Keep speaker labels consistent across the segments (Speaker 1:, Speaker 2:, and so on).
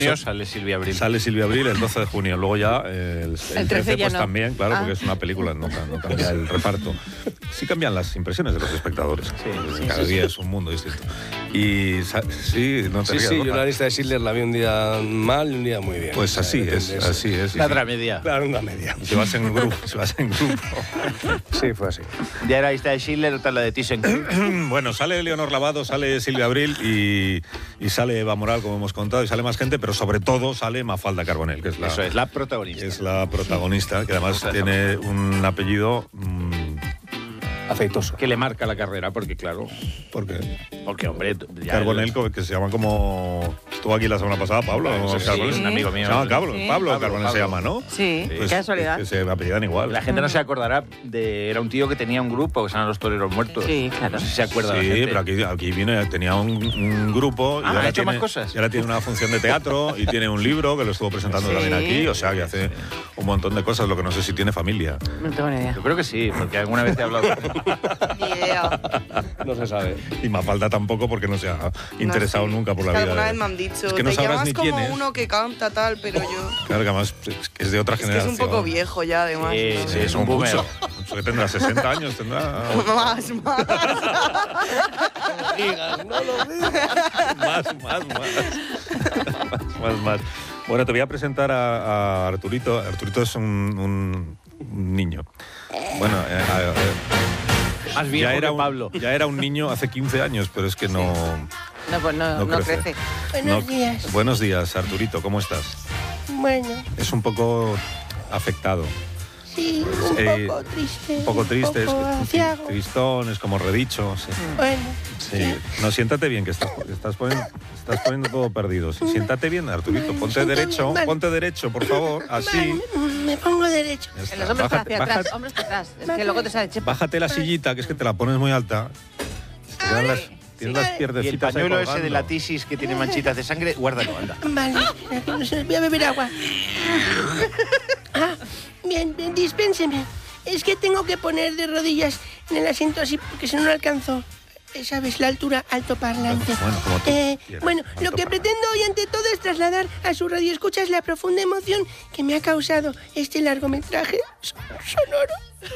Speaker 1: Sale Silvia Abril.
Speaker 2: Sale Silvia Abril el 12 de junio. Luego ya el 13 pues
Speaker 3: no.
Speaker 2: también, claro, porque es una película, no cambia el reparto. Sí cambian las impresiones de los espectadores. Cada día es un mundo distinto. Y sí, no te rías,
Speaker 4: yo
Speaker 2: Borja.
Speaker 4: la lista de Schindler la vi un día mal y un día muy bien.
Speaker 2: Pues así es.
Speaker 1: La otra media.
Speaker 4: Claro, una media.
Speaker 2: Si vas en grupo.
Speaker 4: Sí, fue así.
Speaker 1: Ya era la lista de Schindler, otra la de ThyssenKrupp.
Speaker 2: Bueno, sale Leonor Lavado, sale Silvia Abril y sale Eva Moral, como hemos contado, y sale más gente, pero sobre todo sale Mafalda Carbonell, que es la
Speaker 1: protagonista.
Speaker 2: Es la protagonista, que además tiene un apellido
Speaker 4: aceitoso.
Speaker 1: Que le marca la carrera, porque claro.
Speaker 2: ¿Por qué?
Speaker 1: Porque, hombre.
Speaker 2: Carbonell, que se llama como. Estuvo aquí la semana pasada, Pablo. Carbonell.
Speaker 1: Es un amigo mío.
Speaker 2: Se llama Pablo Carbonell se llama, ¿no?
Speaker 3: Sí,
Speaker 2: Pues,
Speaker 3: qué casualidad.
Speaker 2: que se apellidan igual.
Speaker 1: La gente no se acordará Era un tío que tenía un grupo que se llama Los Toreros Muertos.
Speaker 3: Sí, claro.
Speaker 1: No sé si se acuerda la
Speaker 2: Sí,
Speaker 1: gente.
Speaker 2: pero aquí tenía un grupo. Y ahora
Speaker 1: ¿ha hecho
Speaker 2: tiene,
Speaker 1: más cosas?
Speaker 2: Y ahora tiene una función de teatro y tiene un libro que lo estuvo presentando también aquí. O sea, que hace un montón de cosas. Lo que no sé si tiene familia.
Speaker 3: No tengo ni idea.
Speaker 1: Yo creo que sí, porque alguna vez he hablado
Speaker 3: Ni idea.
Speaker 4: No se sabe.
Speaker 2: Y Mafalda tampoco, porque no se ha interesado nunca por la vida.
Speaker 5: Alguna
Speaker 2: de-
Speaker 5: vez me han dicho,
Speaker 2: Es que no
Speaker 5: te
Speaker 2: sabrás
Speaker 5: llamas
Speaker 2: ni
Speaker 5: como
Speaker 2: quién es.
Speaker 5: uno que canta tal, pero yo...
Speaker 2: Claro, que además es de otra
Speaker 5: Es que es
Speaker 2: generación.
Speaker 5: un poco viejo ya, además.
Speaker 1: Sí,
Speaker 5: ¿no?
Speaker 1: sí, es un boomer.
Speaker 2: Mucho que tendrá 60 años, tendrá.
Speaker 5: Más.
Speaker 2: Más. Bueno, te voy a presentar a Arturito. Arturito es un niño. Bueno,
Speaker 1: Más viejo que Pablo.
Speaker 2: ya era un niño hace 15 años, pero es que no
Speaker 3: No crece.
Speaker 6: Buenos días.
Speaker 2: Buenos días, Arturito, ¿cómo estás?
Speaker 6: Bueno,
Speaker 2: Es un poco afectado.
Speaker 6: sí, un poco triste.
Speaker 2: Un poco triste,
Speaker 6: Un poco aciago.
Speaker 2: tristón, es como redicho. Sí.
Speaker 6: Bueno,
Speaker 2: Sí. No, siéntate bien, que estás poniendo todo perdido. Sí, siéntate bien, Arturito.
Speaker 6: Vale,
Speaker 2: Ponte
Speaker 6: siéntame,
Speaker 2: derecho,
Speaker 6: vale.
Speaker 2: ponte derecho, por favor. Así.
Speaker 6: vale, me pongo derecho.
Speaker 2: Ya está.
Speaker 3: Los hombros para hacia atrás,
Speaker 2: Bájate,
Speaker 3: hombros para atrás. Es que luego te sale chepa.
Speaker 2: bájate la sillita, que es que te la pones muy alta. Tienes las
Speaker 1: Y el
Speaker 2: pierdecitas ahí
Speaker 1: pañuelo ese
Speaker 2: colgando.
Speaker 1: de la tisis que tiene manchitas de sangre, guárdalo, anda.
Speaker 6: Vale, voy a beber agua. Bien, dispénseme. Es que tengo que poner de rodillas en el asiento así porque si no, no alcanzo. ¿Sabes? La altura altoparlante.
Speaker 2: Bueno, como tú quieras,
Speaker 6: Bueno, lo que
Speaker 2: altoparlante.
Speaker 6: pretendo hoy ante todo es trasladar a su radioescuchas la profunda emoción que me ha causado este largometraje sonoro.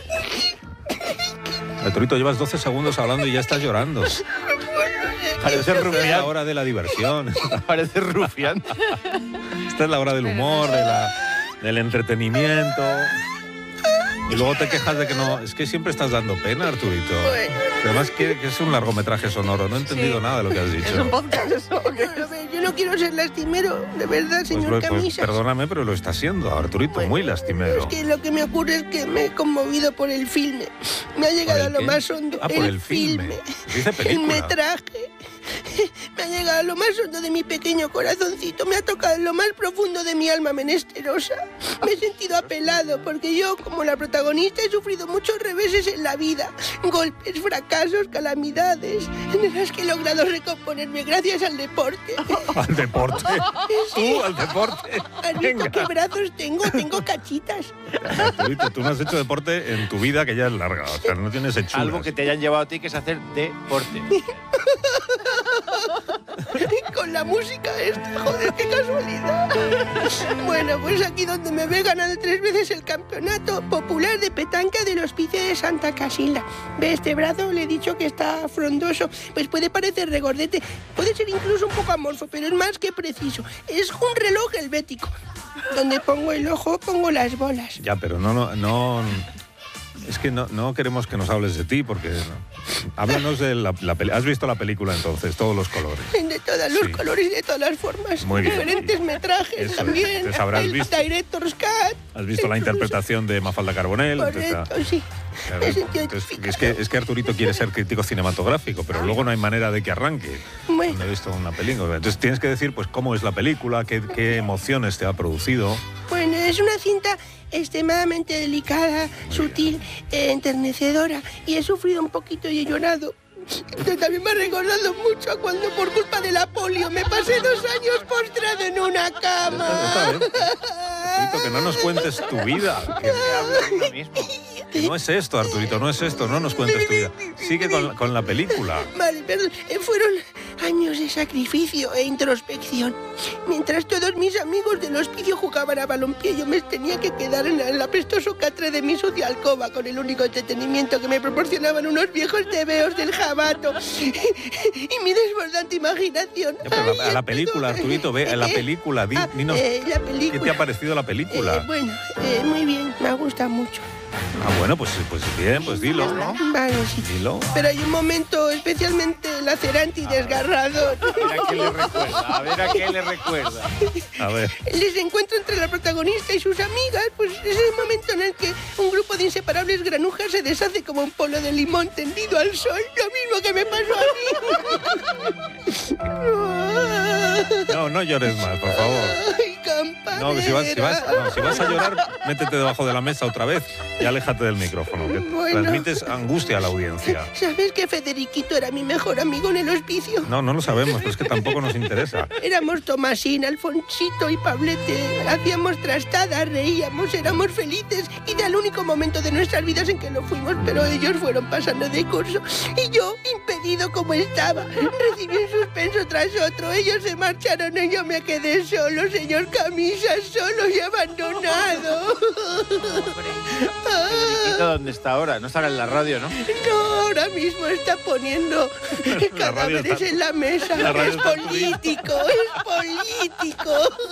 Speaker 2: Arturito, llevas 12 segundos hablando y ya estás llorando.
Speaker 1: Parece
Speaker 2: Esta es la
Speaker 1: rufián.
Speaker 2: hora de la diversión.
Speaker 1: Parece rufián.
Speaker 2: Esta es la hora del humor, del entretenimiento. Y luego te quejas de que no. Es que siempre estás dando pena, Arturito. Además, que es un largometraje sonoro. No he entendido nada de lo que has dicho.
Speaker 3: Es un podcast eso. ¿o qué?
Speaker 6: A ver, yo no quiero ser lastimero, de verdad, señor Camisas.
Speaker 2: Perdóname, pero lo está siendo, Arturito.
Speaker 6: Bueno,
Speaker 2: muy lastimero.
Speaker 6: Es que lo que me ocurre es que me he conmovido por el filme. Me ha llegado a
Speaker 2: el
Speaker 6: lo
Speaker 2: qué?
Speaker 6: más hondo.
Speaker 2: Ah, por el filme. Dice película.
Speaker 6: El metraje. Me ha llegado a lo más hondo de mi pequeño corazoncito. Me ha tocado en lo más profundo de mi alma menesterosa. Me he sentido apelado porque yo, como la protagonista, he sufrido muchos reveses en la vida. Golpes, fracasos, calamidades, en las que he logrado recomponerme gracias al deporte.
Speaker 2: Al deporte. Tú, al deporte.
Speaker 6: ¿Has visto qué brazos tengo? Tengo cachitas.
Speaker 2: Arturito, tú no has hecho deporte en tu vida, que ya es larga. O sea, no tienes hechuras.
Speaker 1: Algo que te hayan llevado a ti, que es hacer deporte.
Speaker 6: Con la música esta, joder, qué casualidad. Bueno, pues aquí donde me ve ganando 3 veces el campeonato popular de petanca del Hospicio de Santa Casilda. ¿Ve este brazo? Le he dicho que está frondoso. Pues puede parecer regordete, puede ser incluso un poco amorfo, pero es más que preciso. Es un reloj helvético. Donde pongo el ojo, pongo las bolas.
Speaker 2: Ya, pero no. Es que no queremos que nos hables de ti, porque. Háblanos de la película. ¿Has visto la película entonces? Todos los colores.
Speaker 6: De todos los
Speaker 2: Sí.
Speaker 6: colores y de todas las formas.
Speaker 2: Muy bien.
Speaker 6: Diferentes metrajes
Speaker 2: Eso es.
Speaker 6: también.
Speaker 2: Entonces habrás
Speaker 6: el
Speaker 2: visto.
Speaker 6: Director's Cut.
Speaker 2: ¿Has visto la interpretación de Mafalda Carbonell?
Speaker 6: Correcto, sí.
Speaker 2: Claro,
Speaker 6: Me he sentido
Speaker 2: entonces,
Speaker 6: identificado.
Speaker 2: es que Arturito quiere ser crítico cinematográfico, pero luego no hay manera de que arranque.
Speaker 6: Bueno.
Speaker 2: No he visto una película. Entonces tienes que decir, pues, cómo es la película, qué emociones te ha producido.
Speaker 6: Bueno, es una cinta extremadamente delicada, sutil, enternecedora. Y he sufrido un poquito y he llorado. Esto también me ha recordado mucho a cuando por culpa de la polio me pasé 2 años postrado en una cama.
Speaker 2: Está bien. Arturito, que no nos cuentes tu vida. Que no es esto, Arturito, no es esto. No nos cuentes tu vida. Sigue con la película.
Speaker 6: Vale, perdón. años de sacrificio e introspección. Mientras todos mis amigos del hospicio jugaban a balompié, yo me tenía que quedar en el apestoso catre de mi sucia alcoba con el único entretenimiento que me proporcionaban unos viejos tebeos del jabato y mi desbordante imaginación.
Speaker 2: Pero la película, Arturito, ve, la película, dinos,
Speaker 6: la película.
Speaker 2: ¿qué te ha parecido la película?
Speaker 6: Bueno, muy bien, me gusta mucho.
Speaker 2: Bueno, pues bien, pues dilo, ¿no?
Speaker 6: Vale, sí.
Speaker 2: Dilo.
Speaker 6: Pero hay un momento especialmente lacerante y desgarrador.
Speaker 1: A ver a qué le recuerda.
Speaker 2: A ver.
Speaker 6: El desencuentro entre la protagonista y sus amigas, pues es el momento en el que un grupo de inseparables granujas se deshace como un polo de limón tendido al sol. Lo mismo que me pasó a mí.
Speaker 2: No llores más, por favor.
Speaker 6: Ay, campanera.
Speaker 2: No, si vas a llorar, métete debajo de la mesa otra vez y aléjate del micrófono, que transmites angustia a la audiencia.
Speaker 6: ¿Sabes que Federiquito era mi mejor amigo en el hospicio?
Speaker 2: No lo sabemos, pero es que tampoco nos interesa.
Speaker 6: Éramos Tomasín, Alfonsito y Pablete. Hacíamos trastadas, reíamos, éramos felices. Y era el único momento de nuestras vidas en que lo fuimos, pero ellos fueron pasando de curso. Y yo, impedido como estaba, recibí un suspenso tras otro. Ellos se marcharon y yo me quedé solo, señor Camisa, solo y abandonado.
Speaker 1: Federiquito, ¿dónde está ahora? No estará en la radio, ¿no?
Speaker 6: No, ahora mismo está poniendo cadáveres en la mesa. Es político, es político.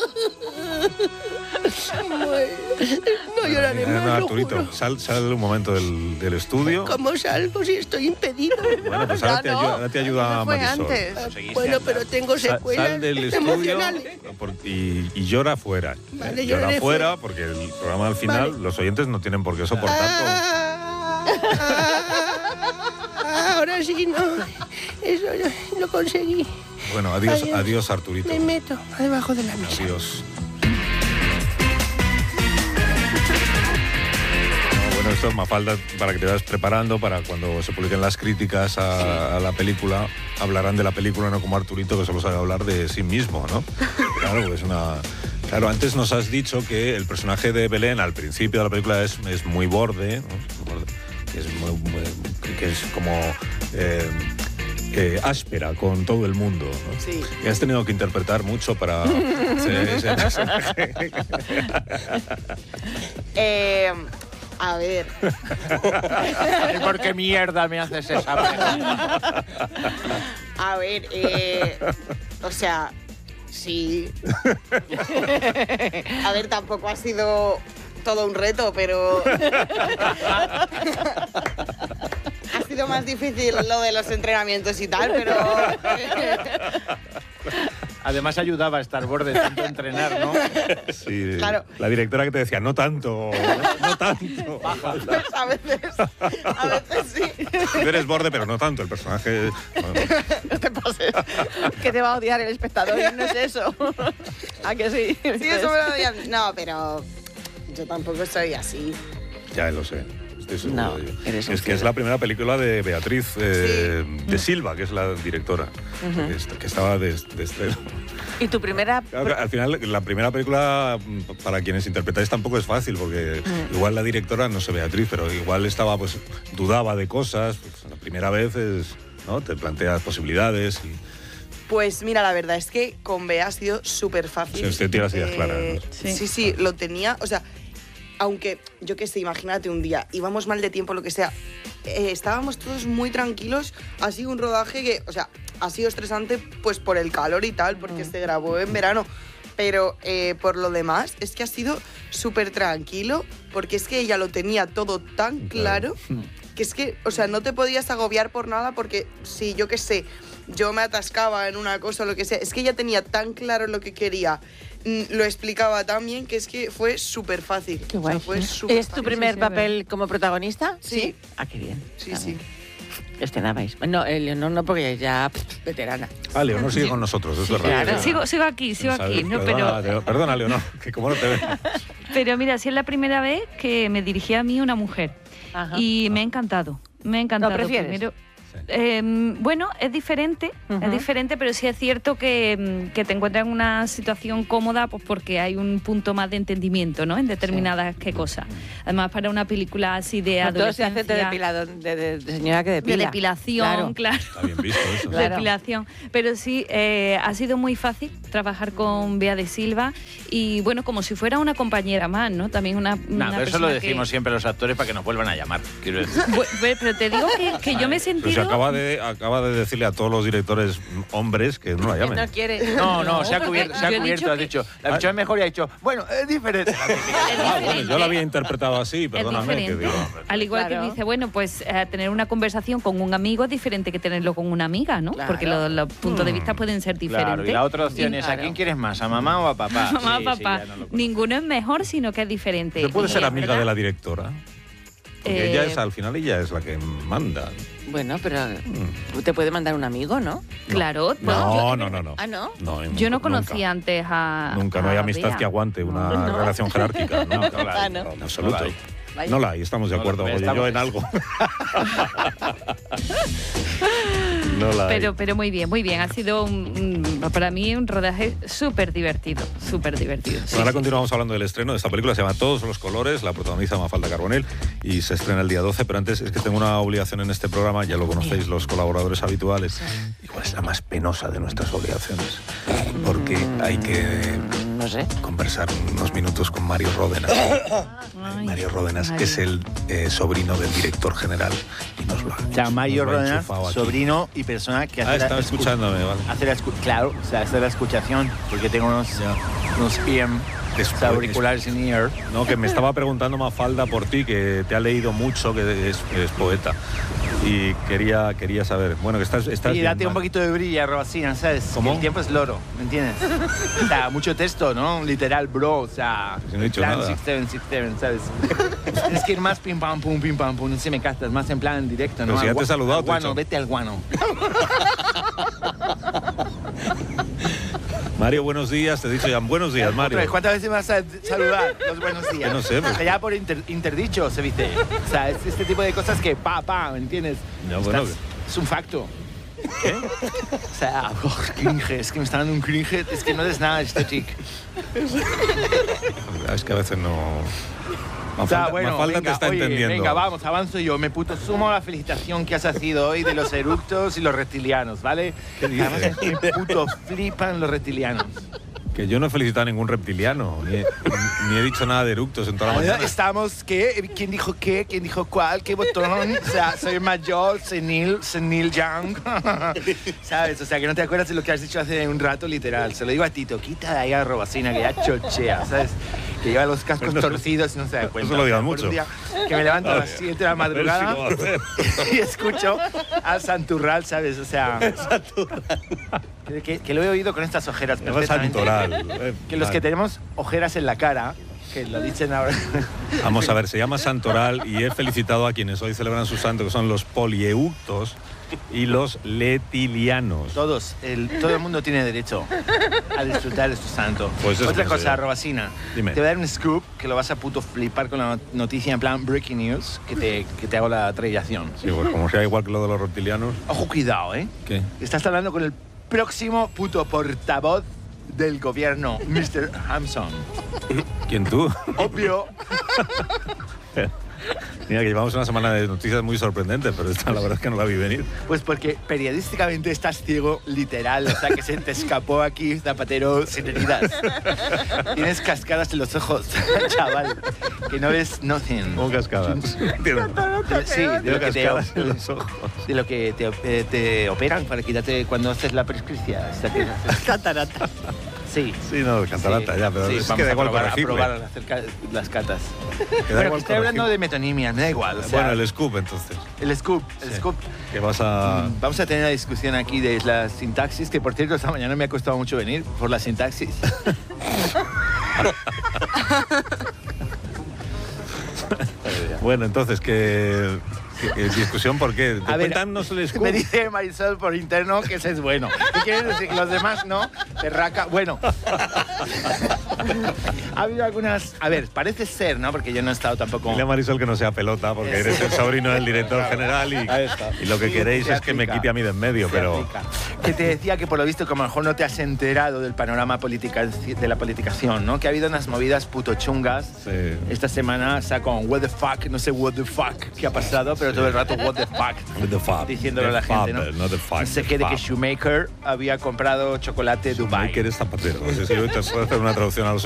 Speaker 6: No lloraré más,
Speaker 2: No,
Speaker 6: lo
Speaker 2: Arturito,
Speaker 6: juro.
Speaker 2: sal un momento del estudio.
Speaker 6: ¿Cómo salgo si estoy impedido?
Speaker 2: Bueno, pues ahora te ayuda
Speaker 5: Fue
Speaker 2: Marisol.
Speaker 5: antes.
Speaker 6: Bueno, pero tengo secuelas
Speaker 2: Sal del estudio
Speaker 6: emocionales.
Speaker 2: y llora fuera.
Speaker 6: Vale,
Speaker 2: Llora
Speaker 6: lloraré
Speaker 2: fuera porque el programa al final,
Speaker 6: Vale.
Speaker 2: los oyentes no tienen por qué soportarlo.
Speaker 6: Ahora sí, no. Eso lo conseguí.
Speaker 2: Bueno, adiós Arturito.
Speaker 6: Me meto debajo de la mesa.
Speaker 2: Adiós. Bueno, esto es Mafalda para que te vayas preparando para cuando se publiquen las críticas a la película. Hablarán de la película, no como Arturito, que solo sabe hablar de sí mismo, ¿no? Claro, pues Claro, antes nos has dicho que el personaje de Belén al principio de la película es muy borde, ¿no? Que es como áspera con todo el mundo, ¿no?
Speaker 5: Sí.
Speaker 2: Y has tenido que interpretar mucho para ese personaje.
Speaker 5: A ver.
Speaker 1: ¿Por qué mierda me haces esa pregunta?
Speaker 5: A ver, o sea, sí. A ver, tampoco ha sido todo un reto, pero ha sido más difícil lo de los entrenamientos y tal, pero
Speaker 1: Además ayudaba a estar borde tanto entrenar, ¿no?
Speaker 2: Sí,
Speaker 5: claro.
Speaker 2: La directora que te decía, no tanto.
Speaker 5: A veces sí.
Speaker 2: Tú eres borde, pero no tanto. El personaje...
Speaker 5: No te pases.
Speaker 3: Que te va a odiar el espectador, no es eso. ¿A que sí?
Speaker 5: Sí, eso me lo digan. No, pero yo tampoco soy así.
Speaker 2: Ya lo sé. Estoy seguro
Speaker 3: No,
Speaker 2: de ello.
Speaker 3: eres un
Speaker 2: Es que es la primera película de Beatriz de Silva, que es la directora, que estaba de estreno.
Speaker 3: ¿Y tu primera...?
Speaker 2: Claro, al final, la primera película, para quienes interpretáis, tampoco es fácil, porque igual la directora, no sé Beatriz, pero igual estaba, pues, dudaba de cosas. Pues, la primera vez ¿no? Te planteas posibilidades y...
Speaker 5: Pues mira, la verdad es que con Bea ha sido súper fácil.
Speaker 2: Sí, usted tiene las ideas claras, ¿no?
Speaker 5: Sí, lo tenía, o sea, aunque, yo qué sé, imagínate un día, íbamos mal de tiempo, lo que sea, estábamos todos muy tranquilos, ha sido un rodaje que, o sea, ha sido estresante pues por el calor y tal, porque se grabó en verano, pero por lo demás es que ha sido súper tranquilo, porque es que ella lo tenía todo tan claro, que es que, o sea, no te podías agobiar por nada, porque si, yo qué sé, yo me atascaba en una cosa o lo que sea, es que ella tenía tan claro lo que quería, lo explicaba tan bien, que es que fue súper fácil.
Speaker 3: Qué guay.
Speaker 5: O sea, fue súper
Speaker 3: ¿Es tu
Speaker 5: fácil.
Speaker 3: primer papel como protagonista?
Speaker 5: Sí.
Speaker 3: Ah, qué bien.
Speaker 5: Sí,
Speaker 3: Está
Speaker 5: sí.
Speaker 3: bien. Estrenabais. No, Leonor no, porque ya veterana.
Speaker 2: Ah, Leonor sigue con nosotros, es verdad.
Speaker 3: claro.
Speaker 7: Sigo aquí, no,
Speaker 2: Perdona, Leonor, que como no te ves.
Speaker 7: pero mira, sí es la primera vez que me dirigía a mí una mujer.
Speaker 3: Ajá.
Speaker 7: Y me ha encantado.
Speaker 3: ¿Lo prefieres?
Speaker 7: Primero, Bueno, es diferente, pero sí es cierto que te encuentras en una situación cómoda pues porque hay un punto más de entendimiento, ¿no? En determinadas cosas. Además, para una película así de adolescencia...
Speaker 3: Todo se hace de depilador, de señora que depila.
Speaker 7: De depilación, claro.
Speaker 2: Está bien visto eso.
Speaker 3: Claro.
Speaker 7: Depilación. Pero sí, ha sido muy fácil trabajar con Bea de Silva y, bueno, como si fuera una compañera más, ¿no? También una
Speaker 1: Pero eso lo decimos
Speaker 7: que...
Speaker 1: siempre los actores para que nos vuelvan a llamar, quiero decir.
Speaker 7: Pero te digo que yo me he sentido...
Speaker 2: Pues acaba de decirle a todos los directores hombres que no la llamen.
Speaker 3: No quiere.
Speaker 1: No, se ha cubierto,
Speaker 7: yo he dicho
Speaker 1: has dicho. La versión mejor y ha dicho, bueno, es diferente.
Speaker 2: Bueno, yo la había interpretado así, perdóname.
Speaker 7: Es diferente.
Speaker 2: Que digo,
Speaker 7: Al igual
Speaker 3: Claro.
Speaker 7: que dice, bueno, pues tener una conversación con un amigo es diferente que tenerlo con una amiga, ¿no?
Speaker 3: Claro.
Speaker 7: Porque los puntos de vista pueden ser diferentes.
Speaker 1: Claro, y la otra opción es, ¿a quién quieres más? ¿A mamá o a papá?
Speaker 7: Mamá,
Speaker 1: Sí,
Speaker 7: papá.
Speaker 1: ya no lo-
Speaker 7: Ninguno es mejor, sino que es diferente.
Speaker 2: ¿Usted puede
Speaker 7: Y
Speaker 2: ser
Speaker 7: es
Speaker 2: amiga
Speaker 7: verdad.
Speaker 2: de la directora? Porque ella es, al final, ella es la que manda.
Speaker 3: Bueno, pero te puede mandar un amigo, ¿no?
Speaker 7: Claro. pues
Speaker 2: No.
Speaker 3: Ah, ¿no?
Speaker 7: yo no conocía antes a...
Speaker 2: Nunca, no hay
Speaker 7: a
Speaker 2: amistad
Speaker 7: Bea.
Speaker 2: que aguante una
Speaker 3: No.
Speaker 2: relación jerárquica. No,
Speaker 1: No la hay.
Speaker 3: no.
Speaker 2: en absoluto.
Speaker 1: No la hay.
Speaker 3: Vaya.
Speaker 2: No la hay, estamos de
Speaker 1: No la-
Speaker 2: acuerdo. Oye,
Speaker 1: estamos-
Speaker 2: yo en algo. No la hay.
Speaker 7: Pero muy bien. Ha sido para mí un rodaje súper divertido. Súper divertido. Sí,
Speaker 2: Ahora
Speaker 7: sí.
Speaker 2: continuamos hablando del estreno de esta película, se llama Todos los colores, la protagoniza Mafalda Carbonell y se estrena el día 12, pero antes es que tengo una obligación en este programa, ya lo conocéis los colaboradores habituales, igual es la más penosa de nuestras obligaciones, porque hay que
Speaker 3: No sé.
Speaker 2: conversar unos minutos con Mario Ródenas.
Speaker 7: Ay,
Speaker 2: Mario Ródenas
Speaker 7: Mario.
Speaker 2: es el sobrino del director general y nos lo ha,
Speaker 1: O sea, Mario
Speaker 2: nos lo ha
Speaker 1: Ródenas,
Speaker 2: enchufado aquí.
Speaker 1: sobrino y persona que hace
Speaker 2: Estaba escuchándome, vale.
Speaker 1: claro, o sea, hace la escuchación, porque tengo unos EM,
Speaker 2: Es-
Speaker 1: auriculares en ear.
Speaker 2: No, que me estaba preguntando Mafalda por ti, que te ha leído mucho, que es poeta. Y quería saber, bueno, que estás
Speaker 1: Y
Speaker 2: bien,
Speaker 1: date un
Speaker 2: ¿vale?
Speaker 1: poquito de brillo, Robacina, ¿sabes?
Speaker 2: ¿Cómo?
Speaker 1: Que el tiempo es loro, ¿me entiendes? O sea, mucho texto, ¿no? Literal, bro, o sea...
Speaker 2: Si no he dicho
Speaker 1: plan
Speaker 2: nada.
Speaker 1: 6767, ¿sabes? Tienes que ir más pim pam pum, no sé si me captas, más en plan directo, ¿no?
Speaker 2: Pero si ya te he saludado,
Speaker 1: al
Speaker 2: te he
Speaker 1: guano,
Speaker 2: dicho.
Speaker 1: vete al guano.
Speaker 2: Mario, buenos días, te he dicho ya, buenos días, Mario.
Speaker 1: ¿Cuántas veces me vas a saludar los buenos días?
Speaker 2: Que no sé, pues.
Speaker 1: Ya por interdicho se viste. O sea, es este tipo de cosas que ¿me entiendes?
Speaker 2: Ya, bueno,
Speaker 1: Es un facto. ¿Qué? O sea, cringe, es que me está dando un cringe, es que no eres nada estético.
Speaker 2: Es que a veces no...
Speaker 1: O sea,
Speaker 2: Mafalda,
Speaker 1: bueno,
Speaker 2: Mafalda
Speaker 1: venga,
Speaker 2: te está
Speaker 1: oye,
Speaker 2: entendiendo.
Speaker 1: venga, vamos, avanzo yo. Me puto sumo a la felicitación que has sido hoy de los eructos y los reptilianos, ¿vale?
Speaker 2: ¿Qué dices?
Speaker 1: Además, me puto flipan los reptilianos.
Speaker 2: Que yo no he felicitado a ningún reptiliano, ni he dicho nada de eructos en toda la mañana.
Speaker 1: Estamos, ¿qué? ¿Quién dijo qué? ¿Quién dijo cuál? ¿Qué botón? O sea, soy mayor, senil young. ¿Sabes? O sea, que no te acuerdas de lo que has dicho hace un rato, literal. Se lo digo a Tito, quita de ahí a Robacina, que ya chochea, ¿sabes? Que lleva los cascos
Speaker 2: Pues no,
Speaker 1: torcidos y no se da cuenta.
Speaker 2: se lo digas
Speaker 1: O sea, por un
Speaker 2: mucho.
Speaker 1: día que me levanto a las 7 de la
Speaker 2: A ver si
Speaker 1: madrugada
Speaker 2: lo va a hacer.
Speaker 1: y escucho al Santurral, ¿sabes? O sea... Que lo he oído con estas ojeras
Speaker 2: Llama
Speaker 1: perfectamente.
Speaker 2: Santoral.
Speaker 1: Que los que tenemos ojeras en la cara, que lo dicen ahora...
Speaker 2: Vamos a ver, se llama Santoral y he felicitado a quienes hoy celebran su santo, que son los polieuctos y los letilianos.
Speaker 1: Todo el mundo tiene derecho a disfrutar de su santo.
Speaker 2: Pues eso
Speaker 1: Otra
Speaker 2: pienso
Speaker 1: cosa,
Speaker 2: yo.
Speaker 1: Robacina.
Speaker 2: Dime.
Speaker 1: Te voy a dar un scoop que lo vas a puto flipar con la noticia en plan breaking news, que te hago la trillación.
Speaker 2: Sí, pues como sea igual que lo de los reptilianos.
Speaker 1: Ojo, cuidado, ¿eh?
Speaker 2: ¿Qué?
Speaker 1: Estás hablando con el próximo puto portavoz del gobierno, Mr. Hampson.
Speaker 2: ¿Quién tú?
Speaker 1: Obvio.
Speaker 2: Mira, que llevamos una semana de noticias muy sorprendentes, pero esta la verdad es que no la vi venir.
Speaker 1: Pues porque periodísticamente estás ciego, literal. O sea, que se te escapó aquí, Zapatero, sin heridas. Tienes cascadas en los ojos, chaval. Que no ves nothing.
Speaker 2: Como cascadas.
Speaker 1: Sí, de lo que
Speaker 2: cascadas en los ojos.
Speaker 1: de lo que te operan para quitarte cuando haces la prescripción. O sea, que haces-
Speaker 3: Catarata.
Speaker 1: Sí.
Speaker 2: Sí, no, catarata,
Speaker 1: Sí,
Speaker 2: ya, pero
Speaker 1: sí,
Speaker 2: es
Speaker 1: vamos
Speaker 2: que da
Speaker 1: a
Speaker 2: igual
Speaker 1: probar,
Speaker 2: corregible.
Speaker 1: a probar hacer las catas.
Speaker 2: Que da
Speaker 1: Bueno,
Speaker 2: igual
Speaker 1: estoy hablando
Speaker 2: corregible.
Speaker 1: de metonimia, me da igual. O sea,
Speaker 2: Bueno, el scoop, entonces.
Speaker 1: el scoop.
Speaker 2: Que vas a...
Speaker 1: Vamos a tener una discusión aquí de la sintaxis, que por cierto esta mañana me ha costado mucho venir por la sintaxis.
Speaker 2: Bueno, entonces, ¿qué discusión por qué?
Speaker 1: A ver,
Speaker 2: Cuéntanos el scoop.
Speaker 1: me dice Marisol por interno que ese es bueno. ¿Qué quiere decir? Que los demás no. Perraca. Bueno. Ha habido algunas... A ver, parece ser, ¿no? Porque yo no he estado tampoco...
Speaker 2: Dile a Marisol que no sea pelota, porque eres el sobrino del director general y lo que queréis es que me quite a mí de en medio, pero...
Speaker 1: Que te decía que por lo visto, como a lo mejor no te has enterado del panorama de la politicación, ¿no? Que ha habido unas movidas puto chungas.
Speaker 2: Sí.
Speaker 1: Esta semana saca con what the fuck, no sé what the fuck qué ha pasado, pero todo el rato what the fuck.
Speaker 2: What the fuck.
Speaker 1: Diciéndolo a la gente, ¿no?
Speaker 2: No the fuck.
Speaker 1: No sé qué, de que Shoemaker había comprado chocolate Dubai.
Speaker 2: Shoemaker es zapatero. No sé si hoy te puedo hacer una traducción a los